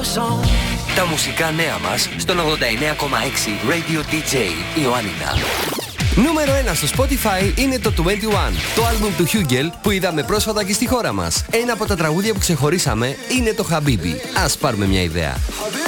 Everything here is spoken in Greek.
Τα μουσικά νέα μας στον 89,6 Radio DJ Ιωάννινα. Νούμερο 1 στο Spotify είναι το 21, το άλμπουμ του Hugel που είδαμε πρόσφατα και στη χώρα μας. Ένα από τα τραγούδια που ξεχωρίσαμε είναι το Habibi. Ας πάρουμε μια ιδέα.